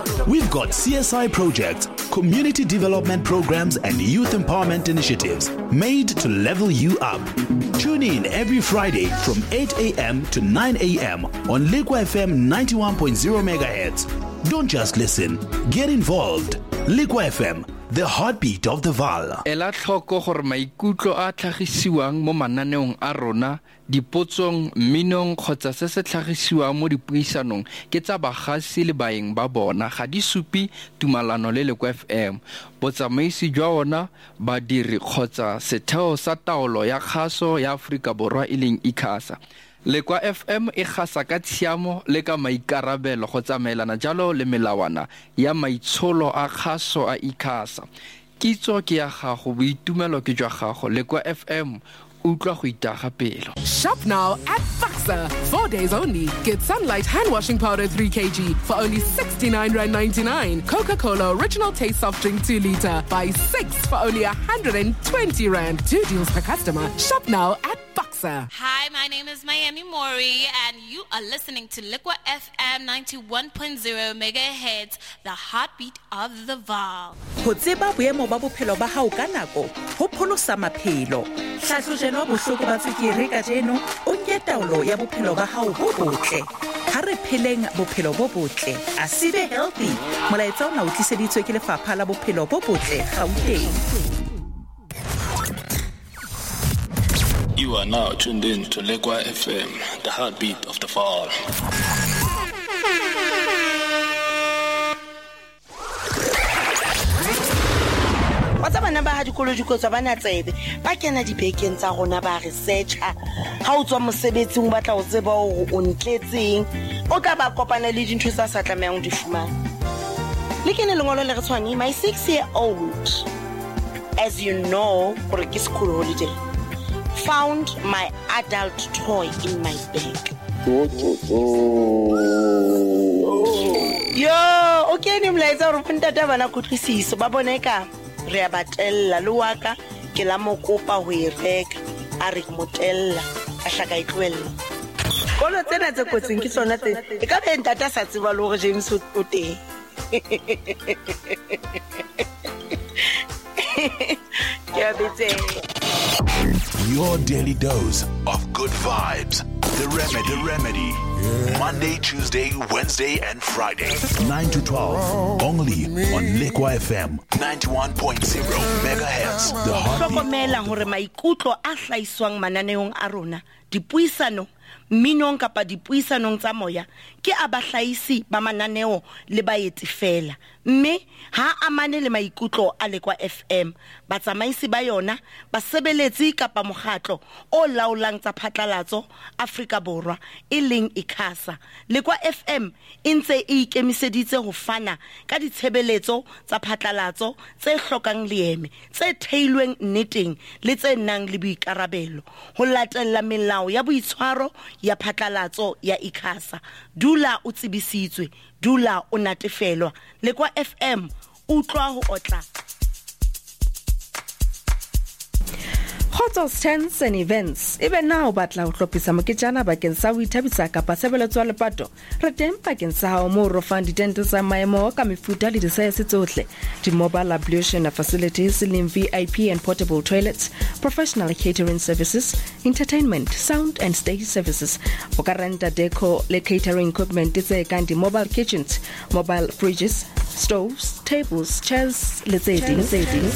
We've got CSI projects, community development programs, and youth empowerment initiatives made to level you up. Tune in every Friday from 8 a.m. to 9 a.m. on Liqua FM 91.0 MHz. Don't just listen, get involved. Liqua FM, the heartbeat of the Vaal. Ela tlhoko gore maikutlo a tlhagisiwang mo mananeong a rona, dipotsong, minong kgotsa se se tlhagisiwang mo dipuisanong ke tsa bagasi le baeng ba bona ga di supi tumalano le Liqua FM. Botsamaisi jwa ona badiri kgotsa setheo sa taolo ya kgaso ya Afrika Borwa e leng ICASA. Liqua FM e gasa ka tshiamo le ka maikarabelo go tsamaelana jalo le melawana ya maitsholo a kgaso a ICASA. Kitso ke ya gago, boitumelo ke jwa gago. Liqua FM utlwa go itaga pelo. Shop now at Faxa. 4 days only. Get Sunlight hand washing powder 3 kg for only R69.99. Coca-Cola original taste soft drink 2 liter. Buy 6 for only R120. 2 deals per customer. Shop now at Faxa. Hi, my name is Miami Mori, and you are listening to Liqua FM 91.0 MHz, the heartbeat of the Vaal. Ho tseba boemo ba bophelo ba hao ka nako, ho pholosa maphelo. Hlahlojelo bohloko ba tswekere ka jeno, o nke taolo ya bophelo ba hao bo botle. Ha re pheleng bophelo bo botle, a sibe healthy. Molaetsa ona o tliseditswe ke lefapha la bophelo bo botle Gauteng. You are now tuned in to Liqua FM, the heartbeat of the Vaal. What's up, bana ba ha dikolo dikotso bana tsebe ba kena dibekeng tsa rona ba researcher ha o tswa mosebetsing o batla o tseba o ntletseng o ka ba kopana le dintho tsa sa tlameang di fumana le kene lengolo le re tshwane my 6-year-old, as you know, gore ke school holiday, found my adult toy in my bag. Yo, okay, ni mlaetsa gore ntata bana khutlisiso ba boneka re a batella le waka ke la mokopa ho e reka a re motella a hlaka itlwella kolo tsena tse kotsing ke tsona tse e ka be ntata sa tseba le gore James o teng Your daily dose of good vibes. The Remedy. Yeah. Monday, Tuesday, Wednesday, and Friday. 9 to 12. Only on Liqua FM 91.0 MHz. The heartbeat. Hlokomela hore maikutlo a hlaiswang mananeong a rona, dipuisano, minong kapa dipuisanong tsa moya ke abahlaisi ba mananeo le baeti fela. Mme ha amane le maikutlo a Liqua FM, batsamaisi ba yona, basebeletsi kapa mokgatlo o laolang tsa phatlalatso Afrika Borwa e leng ICASA. Liqua FM intse e ikemiseditse ho fana ka ditshebeletso tsa phatlalatso tse hlokang leeme, tse theilweng nneteng le tse nang le boikarabelo ho latella melao ya boitshwaro ya phatlalatso ya ICASA. Dula o tsebisitswe, dula o natefelwa. Liqua FM utlwa ho otla. Hotels, tents and events. Even now, batla utlopisa moketjana bakeng sa ho ithabisa kapa sebeletso ya lepato. Re teng bakeng sa hao mo ro fang ditente tsa maemo ka mefuta le disaese tsohle. Di-mobile ablution facilities, VIP and portable toilets, professional catering services, entertainment, sound and stage services. O ka renta deco le catering equipment tse kang di-mobile kitchens, mobile fridges, stoves, tables, chairs, le tse ding.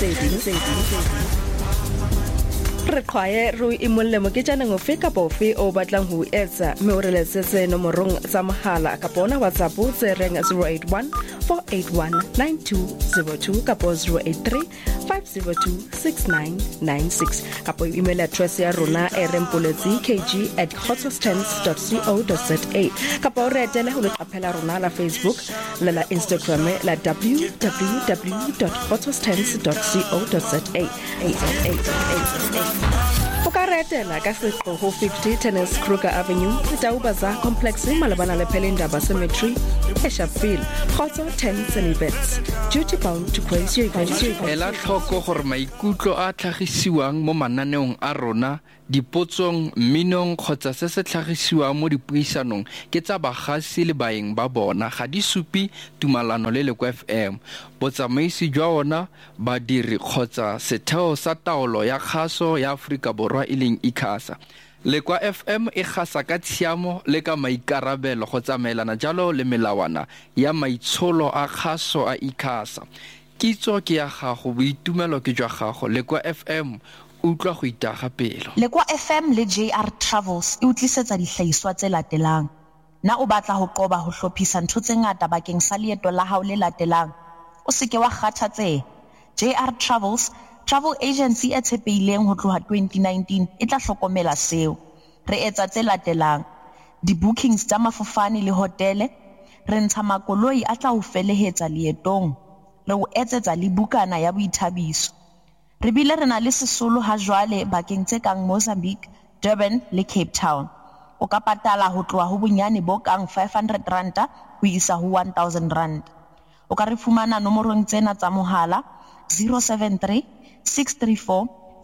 Re khwae ro imolle moketjana ngofe kapa ofe o batlang ho etsa mme o re letsetse nomorong tsa mohala kapa ona WhatsApp tse reng 081 481 9202 kapa 083 502 6996 kapa email address ya rona rempolezi@hotels10.co.za kapa o re etele ho leqaphela rona la Facebook le la Instagram la www.hotels10.co.za. O ka re etela ka seqo ho 50 Tennis Kruger Avenue Taubaza Complex malabana le Pelindaba Cemetery Sharpeville Khotso 10 Celibets duty bound to praise your event. Ela tlhoko gore maikutlo a tlhagisiwang mo mananeong a rona dipotsong minong kgotsa se se tlhagisiwang mo dipuisanong ke tsa bagasi le baeng ba bona ga di supi tumalano le Lekwa FM botsamaisi jwa ona badiri kgotsa setheo sa taolo ya kgaso ya Afrika Borwa ileng ICASA. Lekwa FM e gasa ka tshiamo le ka maikarabelo go tsamaelana jalo le melawana ya maitsholo a kgaso a ICASA. Kitso ke ya gago boitumelo ke jwa gago. Lekwa FM utlwa go itaga pelo. Lekwa FM le JR Travels e utlisetsa dihlahiswa tse latelang. Na o batla ho qoba ho hlophisa ntho tse ngata bakeng sa leeto la hao le latelang. O se ke wa kgathatseha. JR Travels travel agency e tshepehileng ho tloha 2019 e tla hlokomela seo. Re etsa tse latelang. Di-bookings tsa mafofane le hotele. Re ntsha makoloi a tla ho felehetsa leetong. Re o etsetsa le bukana ya boithabiso. Re bile re na le sesolo ha jwale bakeng tse kang Mozambique, Durban le Cape Town. O ka patala ho tloha ho bonyane bo kang 500 ranta ho isa ho 1000 rand. O ka re fumana nomorong tsena tsa mohala 073 634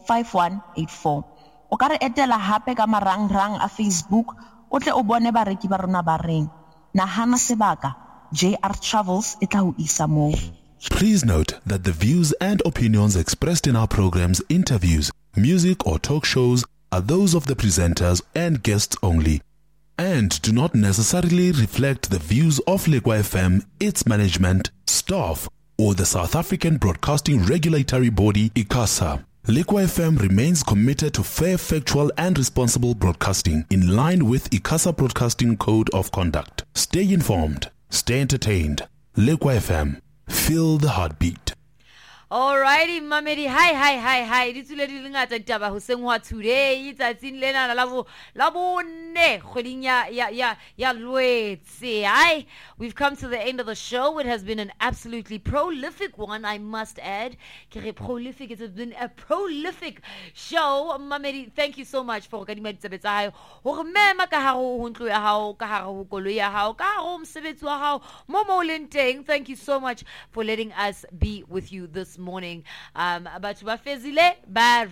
5184. O ka re etela hape ka marangrang a Facebook o tle o bone bareki ba rona ba reng. Nahana sebaka JR Travels e tla ho isa moo. Please note that the views and opinions expressed in our programs, interviews, music or talk shows are those of the presenters and guests only and do not necessarily reflect the views of Lekwa FM, its management, staff, or the South African Broadcasting Regulatory Body, ICASA. Lekwa FM remains committed to fair, factual and responsible broadcasting in line with ICASA Broadcasting Code of Conduct. Stay informed, stay entertained. Lekwa FM. Feel the heartbeat. Alrighty, mamedi. Hi. Ditule di ngata taba ho sengwa today. Itsatsing lena la bone kgweding ya Lwetse. Hi. We've come to the end of the show. It has been an absolutely prolific one, I must add. Prolific. It has been a prolific show. Mamedi, thank you so much for kadima ditsebetsa hae. Ho mema ka haro ho ntlo ya hao, ka haro ho koloi ya hao, ka haro mosebetsi wa hao, mo leng teng. Thank you so much for letting us be with you this morning. Batho ba fezile ba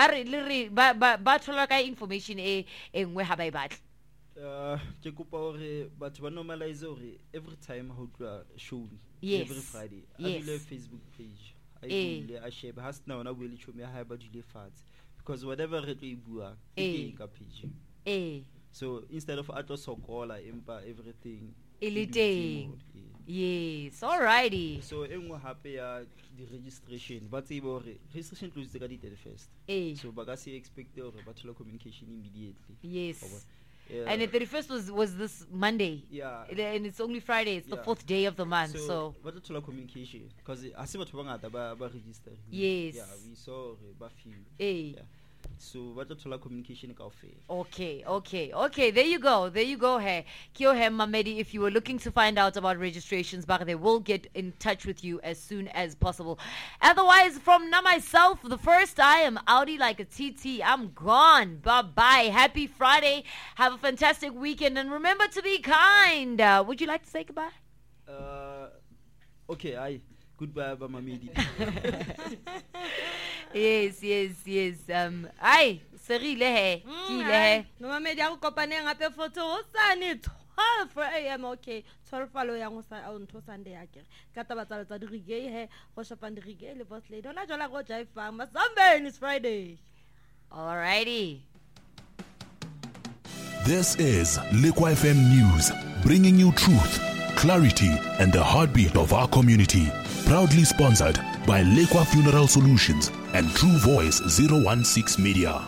thola ka information e nngwe ha ba e batla. Ke kopa hore batho ba normalize hore every time ho tloa show every Friday I do a Facebook page. I share has now na buele chomi ya hae ba dile fatshe because whatever re tlo bua e ka page. So instead of atlo sokola empa everything eliteng. Yes, alrighty. So engwe hape ya the registration ba tsebe hore registration close ka di 31st. So ba ka se expect hore ba thola communication immediately. Yes. And the 31st was this Monday. Yeah. And it's only Friday. It's the 4th day of the month. So ba thola communication because ase batho ba ngata ba register. Yes. Yeah, we saw ba few. Yeah. So what the communication Okay. There you go. Hey, Kyo Mamedi. If you were looking to find out about registrations, they will get in touch with you as soon as possible. Otherwise, from myself, the first I am outie like a TT. I'm gone. Bye. Happy Friday. Have a fantastic weekend, and remember to be kind. Would you like to say goodbye? Okay. Goodbye, Mamedi. Yes. Ai, serile he. Kile he. No Mamedi a go kopane ngape photo o sane 12 AM okay. 12 follow ya go sa on to Sunday akere. Ka taba tsa di reggae he, go shopang di reggae le boss lady. Ona jola go jive fang. Masambeni is Friday. Alrighty. This is Lekwa FM News, bringing you truth, clarity, and the heartbeat of our community. Proudly sponsored by Lekwa Funeral Solutions and True Voice 016 Media.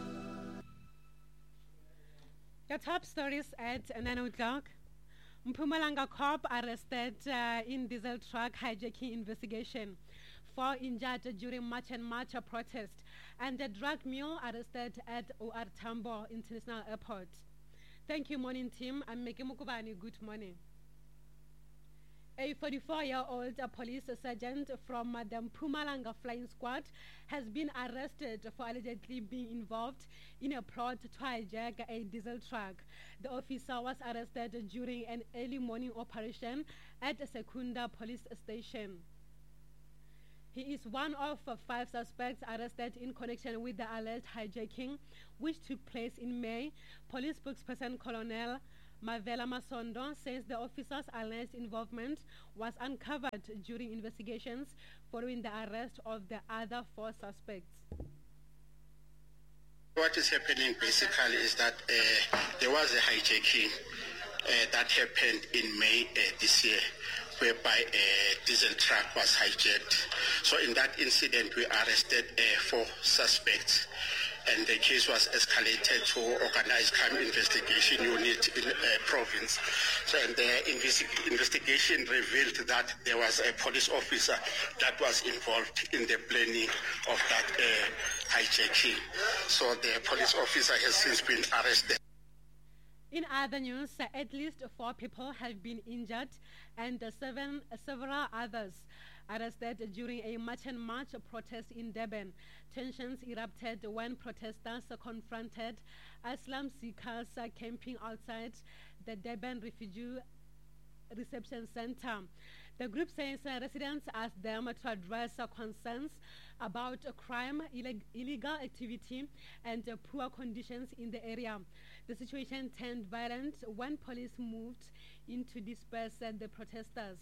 Your top stories at 9 o'clock. Mpumalanga Corp arrested in diesel truck hijacking investigation. 4 injured during March and March protest. And the drug mule arrested at OR Tambo International Airport. Thank you, morning team. I'm Meki Mukubani. Good morning. A 44-year-old police sergeant from the Mpumalanga Flying Squad has been arrested for allegedly being involved in a plot to hijack a diesel truck. The officer was arrested during an early morning operation at a Secunda police station. He is one of 5 suspects arrested in connection with the alleged hijacking, which took place in May. Police spokesperson Colonel Mavela Masondo says the officer's alleged involvement was uncovered during investigations following the arrest of the other 4 suspects. What is happening basically is that there was a hijacking that happened in May this year, whereby a diesel truck was hijacked. So in that incident, we arrested 4 suspects, and the case was escalated to Organized Crime Investigation Unit in province. So, and the investigation revealed that there was a police officer that was involved in the planning of that hijacking. So the police officer has since been arrested. In other news, at least 4 people have been injured and several others arrested during a March and March protest in Durban. Tensions erupted when protesters confronted asylum seekers camping outside the Durban Refugee Reception Center. The group says residents asked them to address concerns about crime, illegal activity, and poor conditions in the area. The situation turned violent when police moved in to disperse the protesters.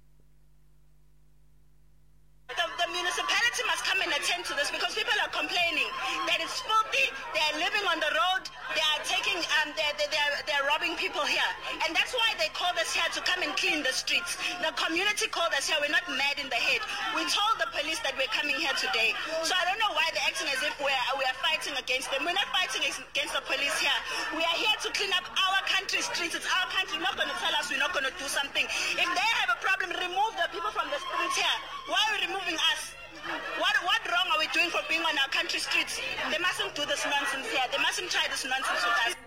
The municipality must come and attend to this because people are complaining that it's filthy. They are living on the road. They are taking, they're robbing people here, and that's why they called us here to come and clean the streets. The community called us here. We're not mad in the head. We told the police that we're coming here today. So I don't know why they're acting as if we are fighting against them. We're not fighting against the police here. We are here to clean up our country streets. It's our country. You're not going to tell us we're not going to do something. If they have a problem, remove the people from the streets here. Why are we removing us? What wrong are we doing for being on our country streets? They mustn't do this nonsense here. They mustn't try this nonsense with us.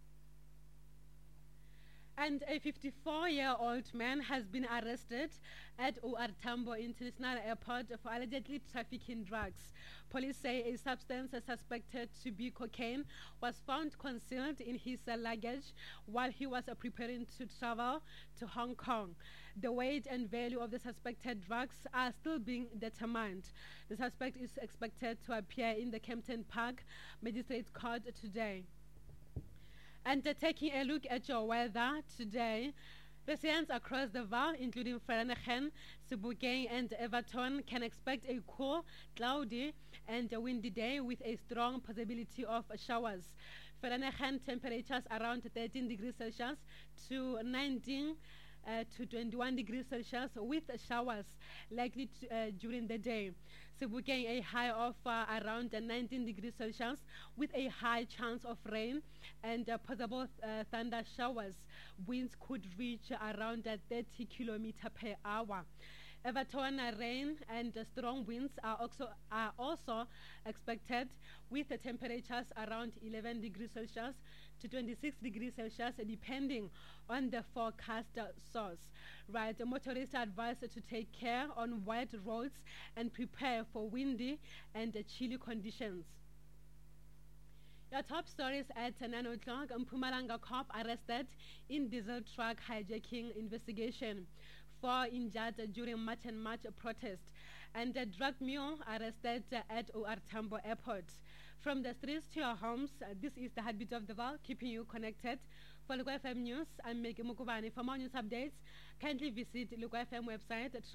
And a 54-year-old man has been arrested at OR Tambo International Airport for allegedly trafficking drugs. Police say a substance suspected to be cocaine was found concealed in his luggage while he was preparing to travel to Hong Kong. The weight and value of the suspected drugs are still being determined. The suspect is expected to appear in the Kempton Park Magistrate Court today. And taking a look at your weather today, residents across the Vaal, including Vereeniging, Sebokeng, and Everton, can expect a cool, cloudy, and windy day with a strong possibility of showers. Vereeniging temperatures around 13 degrees Celsius to 19 to 21 degrees Celsius with showers likely during the day. Sebokeng a high of around 19 degrees Celsius with a high chance of rain and possible thunder showers. Winds could reach around 30 kilometers per hour. Everton rain and strong winds are also expected with the temperatures around 11 degrees Celsius to 26 degrees Celsius depending on the forecast source. Right, motorists are advised to take care on wet roads and prepare for windy and chilly conditions. Your top stories at 9 o'clock. Mpumalanga cop arrested in diesel truck hijacking investigation. 4 injured during March and March protest. And a drug mule arrested at OR Tambo Airport. From the streets to your homes, this is the Heartbeat of the Vaal, keeping you connected. For Lekwa FM News, I'm Maggie Mukubani. For more news updates, kindly visit Lekwa FM website at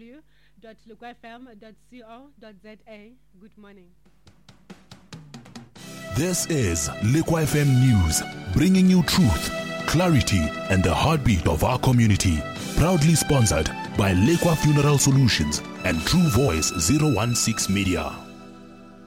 www.lekwafm.co.za. Good morning. This is Lekwa FM News, bringing you truth, clarity, and the heartbeat of our community. Proudly sponsored by Lekwa Funeral Solutions and True Voice 016 Media.